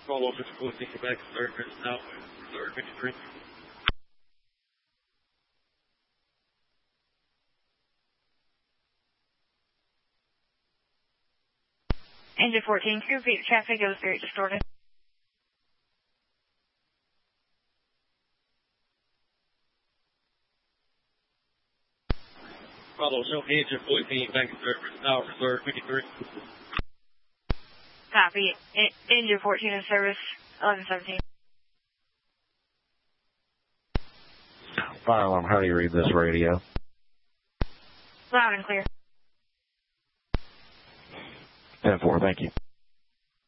Follow 54, take it back to service now. Reserve 53. Engine 14, crew feet traffic goes very distorted. Follow no engine 14, back to service now. Reserve 53. Copy. Engine 14 in service, 1117. Fire alarm, how do you read this radio? Loud and clear. 10-4, thank you.